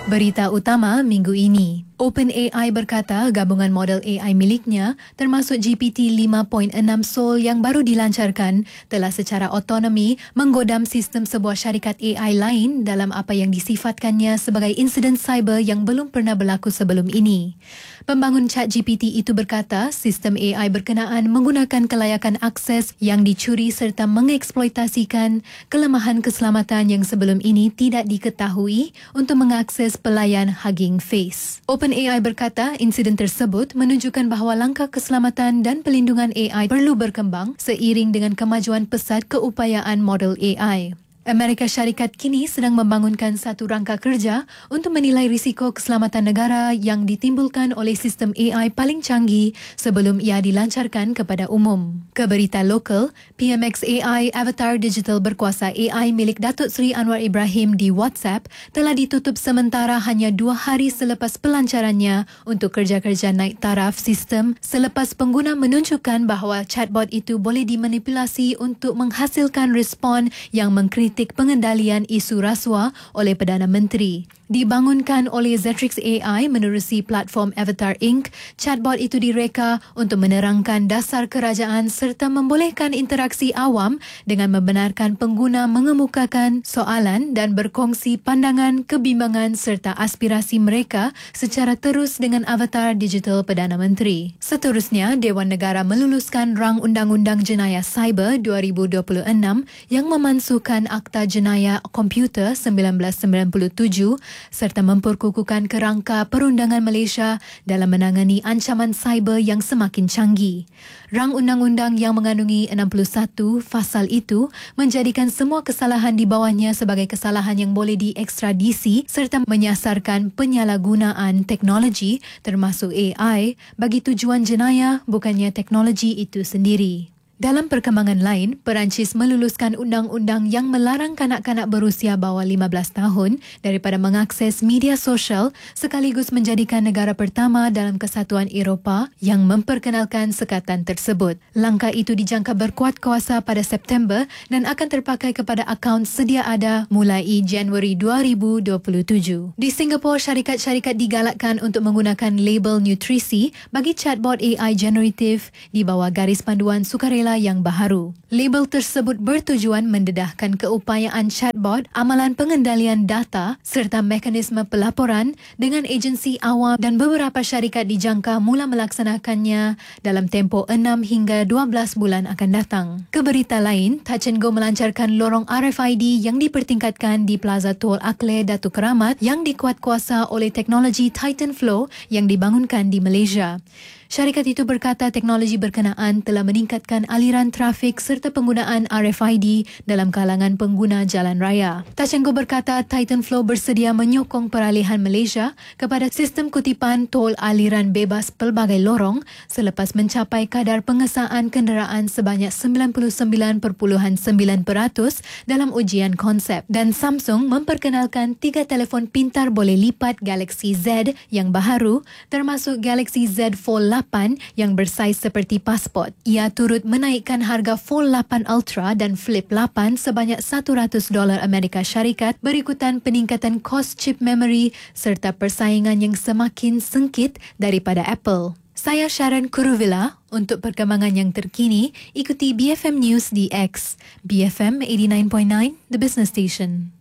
Berita utama minggu ini. OpenAI berkata gabungan model AI miliknya termasuk GPT-5.6 Sol yang baru dilancarkan telah secara autonomi menggodam sistem sebuah syarikat AI lain dalam apa yang disifatkannya sebagai insiden cyber yang belum pernah berlaku sebelum ini. Pembangun ChatGPT itu berkata sistem AI berkenaan menggunakan kelayakan akses yang dicuri serta mengeksploitasikan kelemahan keselamatan yang sebelum ini tidak diketahui untuk mengakses pelayan Hugging Face. OpenAI berkata insiden tersebut menunjukkan bahawa langkah keselamatan dan pelindungan AI perlu berkembang seiring dengan kemajuan pesat keupayaan model AI. Amerika Syarikat kini sedang membangunkan satu rangka kerja untuk menilai risiko keselamatan negara yang ditimbulkan oleh sistem AI paling canggih sebelum ia dilancarkan kepada umum. Ke berita lokal, PMX AI Avatar Digital berkuasa AI milik Datuk Seri Anwar Ibrahim di WhatsApp telah ditutup sementara hanya 2 hari selepas pelancarannya untuk kerja-kerja naik taraf sistem selepas pengguna menunjukkan bahawa chatbot itu boleh dimanipulasi untuk menghasilkan respon yang mengkritik pengendalian isu rasuah oleh Perdana Menteri. Dibangunkan oleh Zetrix AI menerusi platform Avatar Inc., chatbot itu direka untuk menerangkan dasar kerajaan serta membolehkan interaksi awam dengan membenarkan pengguna mengemukakan soalan dan berkongsi pandangan, kebimbangan serta aspirasi mereka secara terus dengan Avatar Digital Perdana Menteri. Seterusnya, Dewan Negara meluluskan Rang Undang-Undang Jenayah Cyber 2026 yang memansuhkan Akta Jenayah Komputer 1997 serta memperkukuhkan kerangka perundangan Malaysia dalam menangani ancaman cyber yang semakin canggih. Rang undang-undang yang mengandungi 61 fasal itu menjadikan semua kesalahan di bawahnya sebagai kesalahan yang boleh diekstradisi serta menyasarkan penyalahgunaan teknologi termasuk AI bagi tujuan jenayah bukannya teknologi itu sendiri. Dalam perkembangan lain, Perancis meluluskan undang-undang yang melarang kanak-kanak berusia bawah 15 tahun daripada mengakses media sosial sekaligus menjadikan negara pertama dalam Kesatuan Eropah yang memperkenalkan sekatan tersebut. Langkah itu dijangka berkuat kuasa pada September dan akan terpakai kepada akaun sedia ada mulai Januari 2027. Di Singapura, syarikat-syarikat digalakkan untuk menggunakan label nutrisi bagi chatbot AI generatif di bawah garis panduan sukarela yang baharu. Label tersebut bertujuan mendedahkan keupayaan chatbot, amalan pengendalian data serta mekanisme pelaporan dengan agensi awam dan beberapa syarikat dijangka mula melaksanakannya dalam tempoh 6 hingga 12 bulan akan datang. Ke berita lain, Touch 'n Go melancarkan lorong RFID yang dipertingkatkan di Plaza Tol Akle Datuk Keramat yang dikuat kuasa oleh teknologi Titan Flow yang dibangunkan di Malaysia. Syarikat itu berkata teknologi berkenaan telah meningkatkan aliran trafik serta penggunaan RFID dalam kalangan pengguna jalan raya. Touch 'n Go berkata Titan Flow bersedia menyokong peralihan Malaysia kepada sistem kutipan tol aliran bebas pelbagai lorong selepas mencapai kadar pengesaan kenderaan sebanyak 99.9% dalam ujian konsep. Dan Samsung memperkenalkan 3 telefon pintar boleh lipat Galaxy Z yang baharu termasuk Galaxy Z Fold 8 yang bersaiz seperti pasport. Ia turut menaikkan harga Fold 8 Ultra dan Flip 8 sebanyak $100 Amerika Syarikat berikutan peningkatan kos chip memory serta persaingan yang semakin sengkit daripada Apple. Saya Sharon Kuruvilla. Untuk perkembangan yang terkini, ikuti BFM News di X, BFM 89.9, The Business Station.